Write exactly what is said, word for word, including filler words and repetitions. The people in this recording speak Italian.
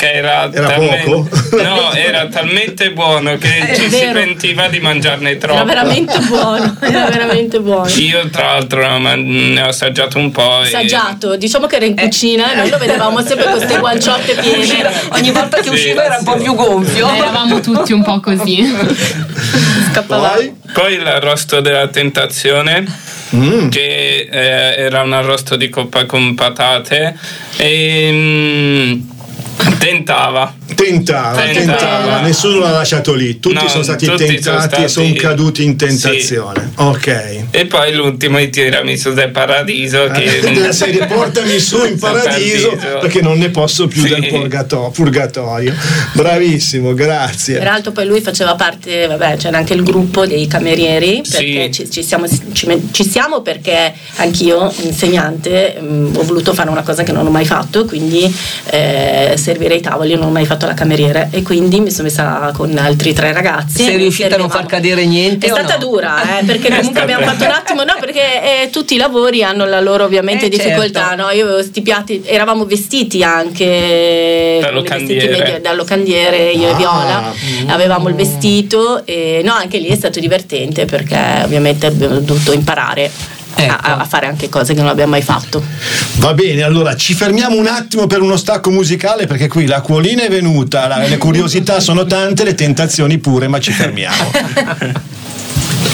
perché era, era talmente, poco? No, era talmente buono che È ci vero. si pentiva di mangiarne troppo. Era veramente buono, era veramente buono. Io tra l'altro ne ho assaggiato un po'. Assaggiato, e... diciamo che era in cucina e noi lo vedevamo sempre con queste guanciotte piene. Ogni volta che usciva sì, era un po' più gonfio. Eravamo tutti un po' così. Scappavamo. Poi? Poi l'arrosto della tentazione, mm. che eh, era un arrosto di coppa con patate e mm, tentava. Tentava, tentava, tentava, nessuno l'ha lasciato lì, tutti no, sono stati tutti tentati sono stati... e sono caduti in tentazione. Sì. Ok. E poi l'ultimo, i tiramisù del paradiso. Che... della serie portami su in paradiso, paradiso perché non ne posso più sì. del purgatorio, purgatorio. Bravissimo, grazie. Peraltro poi lui faceva parte, vabbè, c'era anche il gruppo dei camerieri, perché sì. ci, ci, siamo, ci, ci siamo perché anch'io, insegnante, mh, ho voluto fare una cosa che non ho mai fatto, quindi eh, servire i tavoli, non ho mai fatto la cameriera e quindi mi sono messa con altri tre ragazzi. Sei riuscita a non far cadere niente? È stata no? dura, eh, perché comunque abbiamo fatto un attimo, no, perché eh, tutti i lavori hanno la loro ovviamente eh, difficoltà, certo. no? Io avevo sti piatti, eravamo vestiti anche da locandiere, da locandiere io ah, e Viola, mm. avevamo il vestito e no, anche lì è stato divertente perché ovviamente abbiamo dovuto imparare. Ecco. A, a fare anche cose che non abbiamo mai fatto. Va bene, allora ci fermiamo un attimo per uno stacco musicale perché qui l'acquolina è venuta, la, le curiosità sono tante, le tentazioni pure, ma ci fermiamo.